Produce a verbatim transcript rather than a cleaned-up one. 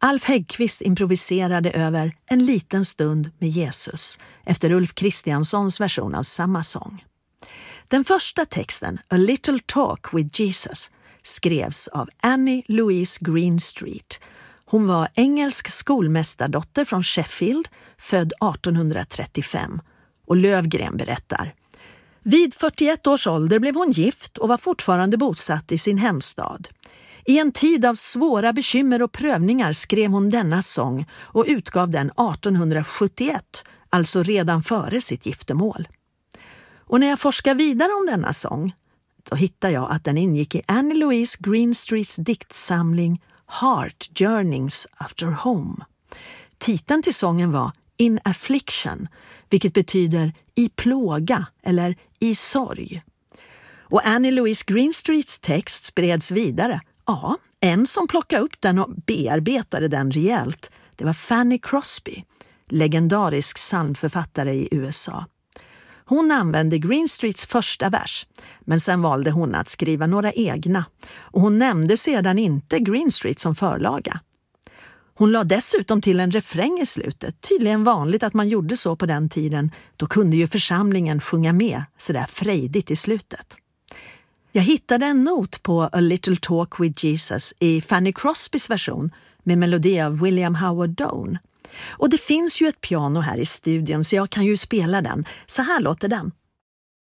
Alf Häggkvist improviserade över En liten stund med Jesus efter Ulf Kristianssons version av samma sång. Den första texten, A Little Talk with Jesus, skrevs av Annie Louise Greenstreet. Hon var engelsk skolmästardotter från Sheffield, född arton trettiofem. Och Lövgren berättar: vid fyrtioett års ålder blev hon gift och var fortfarande bosatt i sin hemstad. I en tid av svåra bekymmer och prövningar skrev hon denna sång och utgav den arton sjuttioett, alltså redan före sitt giftermål. Och när jag forskar vidare om denna sång, då hittar jag att den ingick i Annie Louise Greenstreets diktsamling Heart Journeyings After Home. Titeln till sången var In Affliction, vilket betyder i plåga eller i sorg. Och Annie Louise Greenstreets text spreds vidare. Ja, en som plockade upp den och bearbetade den rejält, det var Fanny Crosby, legendarisk psalmförfattare i U S A. Hon använde Greenstreets första vers, men sen valde hon att skriva några egna, och hon nämnde sedan inte Greenstreet som förlaga. Hon la dessutom till en refräng i slutet, tydligen vanligt att man gjorde så på den tiden, då kunde ju församlingen sjunga med så där frejdigt i slutet. Jag hittade en not på A Little Talk with Jesus i Fanny Crosbys version med melodi av William Howard Doane. Och det finns ju ett piano här i studion så jag kan ju spela den. Så här låter den.